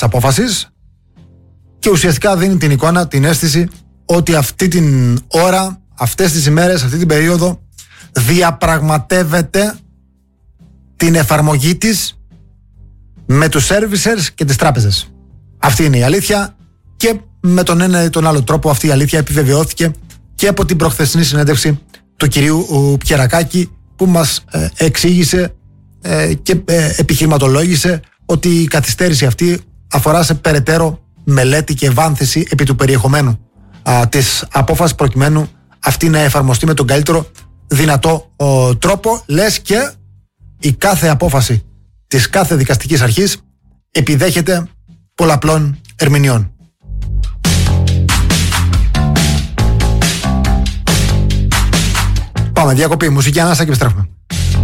της απόφασης και ουσιαστικά δίνει την εικόνα, την αίσθηση ότι αυτή την ώρα, αυτές τις ημέρες, αυτή την περίοδο διαπραγματεύεται την εφαρμογή της με τους servicers και τις τράπεζες. Αυτή είναι η αλήθεια και με τον ένα ή τον άλλο τρόπο αυτή η αλήθεια επιβεβαιώθηκε και από την προχθεσινή συνέντευξη του κυρίου Πιερακάκη, που μας εξήγησε και επιχειρηματολόγησε ότι η καθυστέρηση αυτή αφορά σε περαιτέρω μελέτη και ευάνθηση επί του περιεχομένου της απόφασης, προκειμένου αυτή να εφαρμοστεί με τον καλύτερο δυνατό τρόπο, λες και η κάθε απόφαση της κάθε δικαστικής αρχής επιδέχεται πολλαπλών ερμηνεών. Πάμε, διακοπή, μουσική ανάσα και επιστρέφουμε.